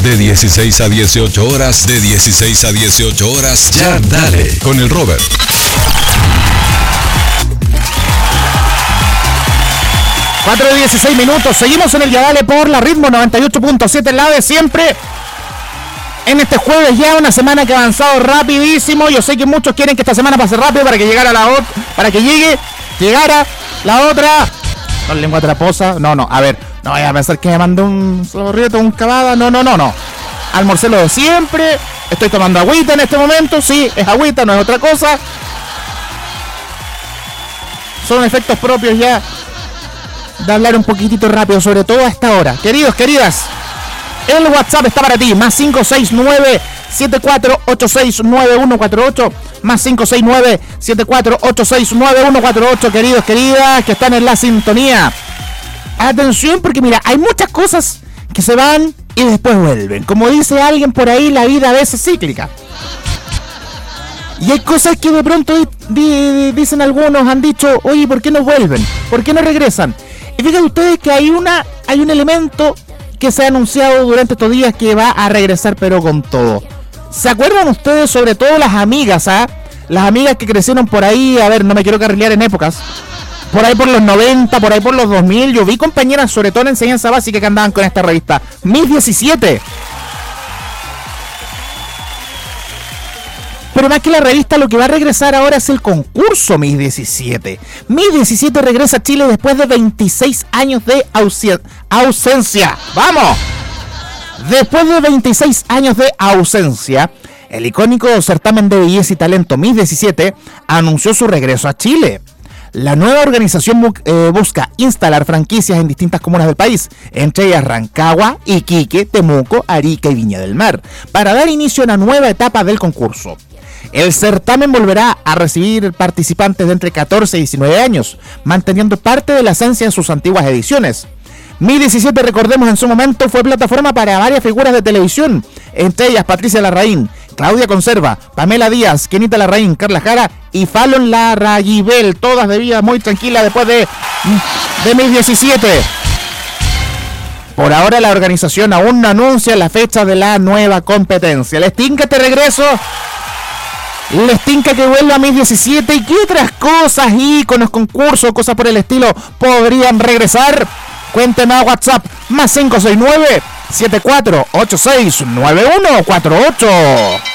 De 16 a 18 horas, de 16 a 18 horas, ya dale con el Robert. Cuatro de 16 minutos, seguimos en el Ya Dale por la Ritmo 98.7, la de siempre. En este jueves ya una semana que ha avanzado rapidísimo. Yo sé que muchos quieren que esta semana pase rápido para que llegara la otra, llegara la otra. Con lengua traposa. No, a ver, no vaya a pensar que me mandé un zorrito, un cavada. No. Almorcé lo de siempre. Estoy tomando agüita en este momento. Sí, es agüita, no es otra cosa. Son efectos propios ya de hablar un poquitito rápido, sobre todo a esta hora. Queridos, queridas, el WhatsApp está para ti, más 569-7486-9148, más 569-7486-9148, queridos, queridas, que están en la sintonía. Atención, porque mira, hay muchas cosas que se van y después vuelven. Como dice alguien por ahí, la vida a veces es cíclica. Y hay cosas que de pronto dicen algunos, han dicho, oye, ¿por qué no vuelven? ¿Por qué no regresan? Y fíjense ustedes que hay un elemento que se ha anunciado durante estos días que va a regresar, pero con todo. ¿Se acuerdan ustedes, sobre todo las amigas, las amigas que crecieron por ahí? A ver, no me quiero carrilear en épocas. Por ahí por los 90, por ahí por los 2000, yo vi compañeras, sobre todo en enseñanza básica, que andaban con esta revista. Miss 17. Pero más que la revista, lo que va a regresar ahora es el concurso Miss 17. Miss 17 regresa a Chile después de 26 años de ausencia. ¡Vamos! Después de 26 años de ausencia, el icónico certamen de belleza y talento Miss 17 anunció su regreso a Chile. La nueva organización busca instalar franquicias en distintas comunas del país, entre ellas Rancagua, Iquique, Temuco, Arica y Viña del Mar, para dar inicio a una nueva etapa del concurso. El certamen volverá a recibir participantes de entre 14 y 19 años, manteniendo parte de la esencia de sus antiguas ediciones. Miss 17, recordemos, en su momento fue plataforma para varias figuras de televisión, entre ellas Patricia Larraín, Claudia Conserva, Pamela Díaz, Kenita Larraín, Carla Jara y Fallon Larraguibel, todas de vida muy tranquila después de Miss 17. Por ahora la organización aún no anuncia la fecha de la nueva competencia. ¿Les tinca este regreso? ¿Les tinca que vuelva a Miss 17? ¿Y qué otras cosas, íconos, concursos, cosas por el estilo podrían regresar? Cuéntenos a WhatsApp, más 569-7486-9148.